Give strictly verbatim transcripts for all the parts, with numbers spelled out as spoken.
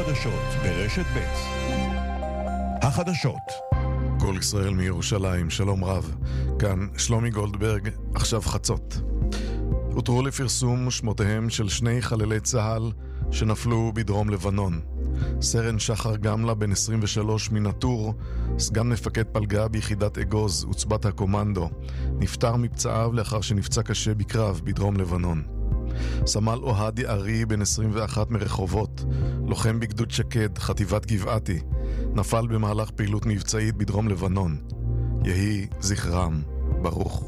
החדשות ברשת ב'. החדשות. כל ישראל מירושלים, שלום רב. כאן שלומי גולדברג, עכשיו חצות. הותרו לפרסום שמותיהם של שני חללי צה"ל שנפלו בדרום לבנון. סרן שחר גמלה בן עשרים ושלוש מנטור, סגן מפקד פלגה ביחידת אגוז עוצבת הקומנדו, נפטר מפצעיו לאחר שנפצע קשה בקרב בדרום לבנון. סמל אוהדי ארי בן עשרים ואחת מרחובות, לוחם בגדוד שקד, חטיבת גבעתי, נפל במהלך פעילות מבצעית בדרום לבנון. יהי זכרם ברוך.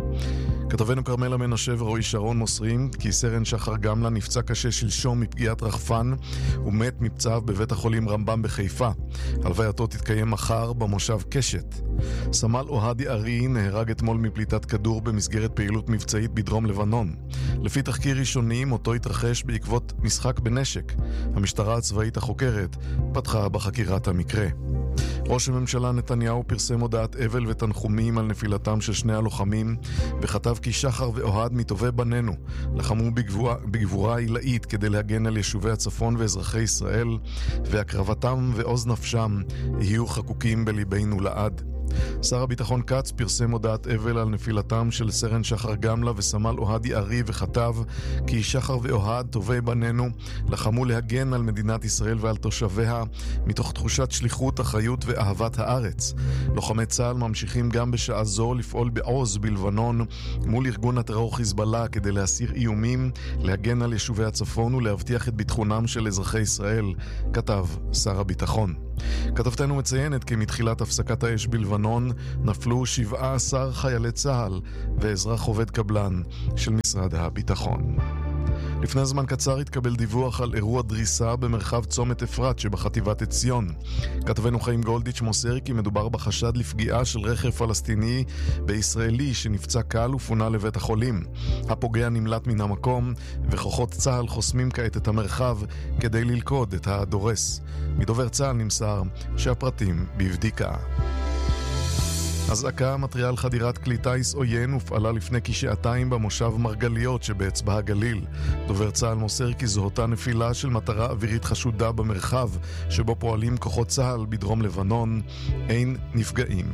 כתבנו קרמלה מנשה ורועי שרון מוסרים כי סרן שחר גמלה נפצע קשה שלשום מפגיעת רחפן ומת מפצעיו בבית החולים רמב"ם בחיפה. הלווייתו תתקיים מחר במושב קשת. סמל אוהדי ארי נהרג אתמול מפליטת כדור במסגרת פעילות מבצעית בדרום לבנון. לפי תחקיר ראשוני, מותו התרחש בעקבות משחק בנשק. המשטרה הצבאית החוקרת פתחה בחקירת המקרה. ראש הממשלה נתניהו פרסם הודעת אבל ותנחומים על נפילתם של שני הלוחמים וכתב כי שחר ואוהד מטובי בנינו לחמו בגבורה, בגבורה עילאית כדי להגן על יישובי הצפון ואזרחי ישראל, והקרבתם ועוז נפשם יהיו חקוקים בליבנו לעד. שר הביטחון קץ פרסם הודעת אבל על נפילתם של סרן שחר גמלה וסמל אוהדי ארי וכתב כי שחר ואוהד טובי בנינו לחמו להגן על מדינת ישראל ועל תושביה מתוך תחושת שליחות, אחריות ואהבת הארץ. לוחמי צה"ל ממשיכים גם בשעה זו לפעול בעוז בלבנון מול ארגון הטרור חיזבאללה כדי להסיר איומים, להגן על יישובי הצפון ולהבטיח את ביטחונם של אזרחי ישראל, כתב שר הביטחון. כתבתנו מציינת כי מתחילת הפסקת האש בלבנון נפלו שבעה עשר חיילי צה"ל ואזרח עובד קבלן של משרד הביטחון. לפני זמן קצר התקבל דיווח על אירוע דריסה במרחב צומת אפרת שבחטיבת עציון. כתבנו חיים גולדיץ' מוסר כי מדובר בחשד לפגיעה של רכב פלסטיני בישראלי שנפצע קל ופונה לבית החולים. הפוגע נמלט מן המקום וכוחות צה"ל חוסמים כעת את המרחב כדי ללכוד את הדורס. מדובר צה"ל נמסר שהפרטים בבדיקה. אזעקה מתריעה על חדירת כלי טיס עוין הופעלה לפני כשעתיים במושב מרגליות שבאצבע הגליל. דובר צה"ל מוסר כי זו אותה נפילה של מטרה אווירית חשודה במרחב שבו פועלים כוחות צה"ל בדרום לבנון. אין נפגעים.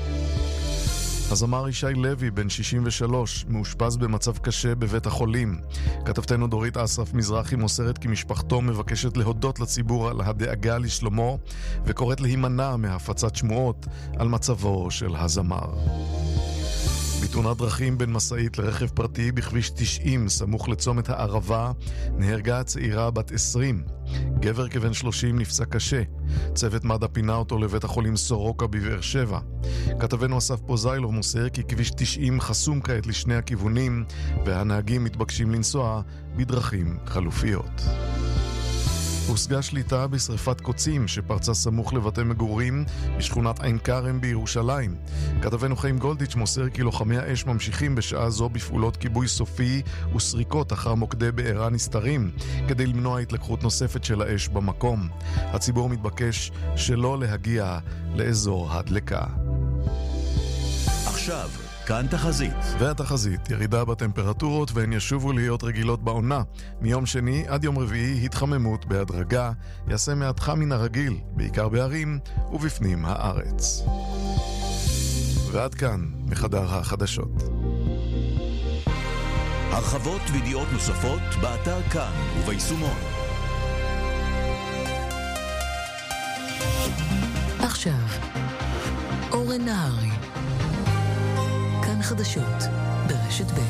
הזמר ישי לוי בן שישים ושלוש מאושפז במצב קשה בבית החולים. כתבתנו דורית אסרף מזרחי מוסרת כי משפחתו מבקשת להודות לציבור על הדאגה לשלומו וקוראת להימנע מהפצת שמועות על מצבו של הזמר. בתאונת דרכים בין מסעית לרכב פרטי בכביש תשעים סמוך לצומת הערבה נהרגה צעירה בת עשרים. גבר כבן שלושים נפצע קשה. צוות מד"א פינה אותו לבית החולים סורוקה בבאר שבע. כתבנו אסף פוזיילוב מוסר כי כביש תשעים חסום כעת לשני הכיוונים והנהגים מתבקשים לנסוע בדרכים חלופיות. הושגה שליטה בשריפת קוצים שפרצה סמוך לבתי מגורים בשכונת עין כרם בירושלים. כתבנו חיים גולדיץ' מוסר כי לוחמי האש ממשיכים בשעה זו בפעולות כיבוי סופי וסריקות אחר מוקדי בעירה נסתרים כדי למנוע התלקחות נוספת של האש במקום. הציבור מתבקש שלא להגיע לאזור הדלקה. עכשיו כאן תחזית. והתחזית, ירידה בטמפרטורות והן ישובו להיות רגילות בעונה. מיום שני עד יום רביעי התחממות בהדרגה, יעשה מעט חם מן הרגיל, בעיקר בערים ובפנים הארץ. ועד כאן מחדר החדשות. הרחבות וידיעות נוספות באתר כאן וביישומון. עכשיו, אורן נהרי. כאן חדשות ברשת ב'.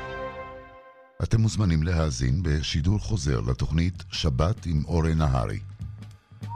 אתם מוזמנים להאזין בשידור חוזר לתוכנית שבת עם אורן נהרי.